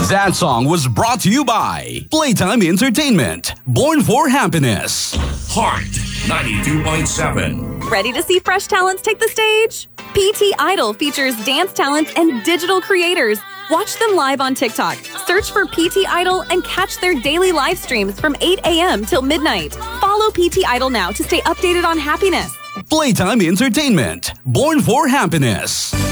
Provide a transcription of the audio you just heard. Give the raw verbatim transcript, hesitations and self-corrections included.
That song was brought to you by Playtime Entertainment. Born for happiness. Heart ninety-two point seven. Ready to see fresh talents take the stage? P T Idol features dance talents and digital creators. Watch them live on TikTok. Search for P T Idol and catch their daily live streams from eight a.m. till midnight. Follow P T Idol now to stay updated on happiness. Playtime Entertainment. Born for happiness.